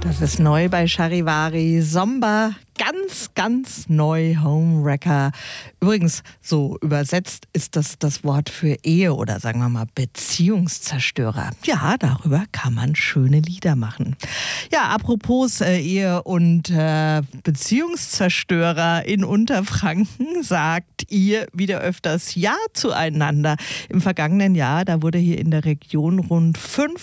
Das ist neu bei Charivari. Somba, ganz neu, Homewrecker. Übrigens, so übersetzt ist das Wort für Ehe oder sagen wir mal Beziehungszerstörer. Ja, darüber kann man schöne Lieder machen. Ja, apropos Ehe und Beziehungszerstörer in Unterfranken, sagt ihr wieder öfters Ja zueinander. Im vergangenen Jahr, da wurde hier in der Region rund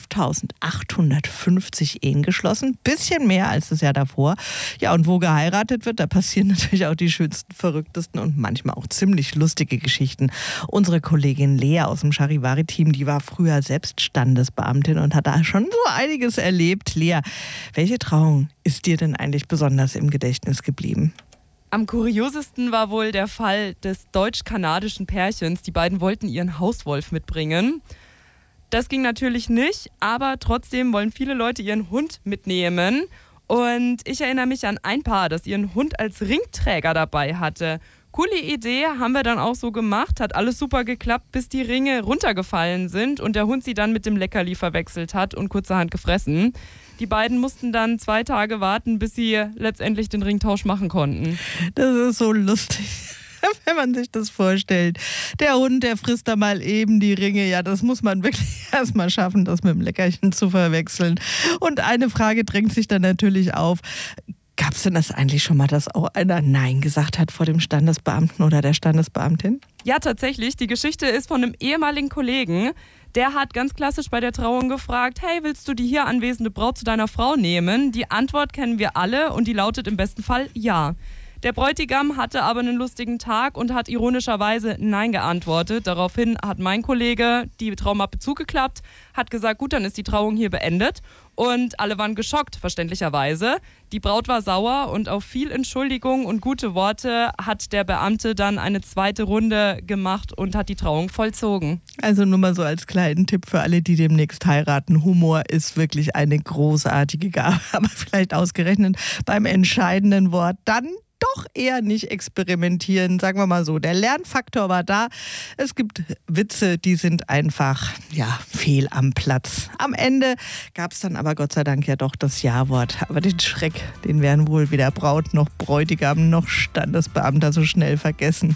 5.850 Ehen geschlossen. Bisschen mehr als das Jahr davor. Ja, und wo geheiratet wird, da passieren natürlich auch die schönsten, verrücktesten und manchmal auch ziemlich lustige Geschichten. Unsere Kollegin Lea aus dem Charivari-Team, die war früher selbst Standesbeamtin und hat da schon so einiges erlebt. Lea, welche Trauung ist dir denn eigentlich besonders im Gedächtnis geblieben? Am kuriosesten war wohl der Fall des deutsch-kanadischen Pärchens. Die beiden wollten ihren Hauswolf mitbringen. Das ging natürlich nicht, aber trotzdem wollen viele Leute ihren Hund mitnehmen. Und ich erinnere mich an ein Paar, das ihren Hund als Ringträger dabei hatte. Coole Idee, haben wir dann auch so gemacht, hat alles super geklappt, bis die Ringe runtergefallen sind und der Hund sie dann mit dem Leckerli verwechselt hat und kurzerhand gefressen. Die beiden mussten dann 2 Tage warten, bis sie letztendlich den Ringtausch machen konnten. Das ist so lustig, wenn man sich das vorstellt. Der Hund, der frisst da mal eben die Ringe. Ja, das muss man wirklich erst mal schaffen, das mit dem Leckerchen zu verwechseln. Und eine Frage drängt sich dann natürlich auf. Gab es denn das eigentlich schon mal, dass auch einer Nein gesagt hat vor dem Standesbeamten oder der Standesbeamtin? Ja, tatsächlich. Die Geschichte ist von einem ehemaligen Kollegen. Der hat ganz klassisch bei der Trauung gefragt, hey, willst du die hier anwesende Braut zu deiner Frau nehmen? Die Antwort kennen wir alle und die lautet im besten Fall ja. Der Bräutigam hatte aber einen lustigen Tag und hat ironischerweise Nein geantwortet. Daraufhin hat mein Kollege die Traumappe zugeklappt, hat gesagt, gut, dann ist die Trauung hier beendet. Und alle waren geschockt, verständlicherweise. Die Braut war sauer und auf viel Entschuldigung und gute Worte hat der Beamte dann eine zweite Runde gemacht und hat die Trauung vollzogen. Also nur mal so als kleinen Tipp für alle, die demnächst heiraten. Humor ist wirklich eine großartige Gabe, aber vielleicht ausgerechnet beim entscheidenden Wort dann doch eher nicht experimentieren, sagen wir mal so. Der Lernfaktor war da. Es gibt Witze, die sind einfach, fehl am Platz. Am Ende gab es dann aber Gott sei Dank ja doch das Ja-Wort. Aber den Schreck, den werden wohl weder Braut noch Bräutigam noch Standesbeamter so schnell vergessen.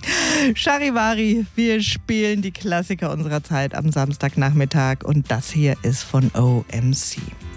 Charivari, wir spielen die Klassiker unserer Zeit am Samstagnachmittag und das hier ist von OMC.